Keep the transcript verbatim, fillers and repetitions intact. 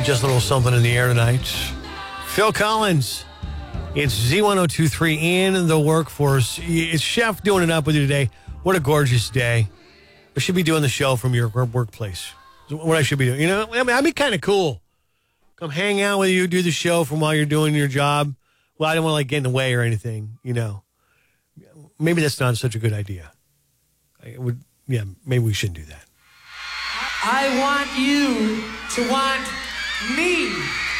Just a little something in the air tonight. Phil Collins. It's Z ten twenty-three in the workforce. It's Chef doing it up with you today. What a gorgeous day. I should be doing the show from your workplace. What I should be doing. You know, I mean, that'd be kind of cool. Come hang out with you, do the show from while you're doing your job. Well, I don't want to like get in the way or anything, you know. Maybe that's not such a good idea. I would, yeah, maybe we shouldn't do that. I want you to want me.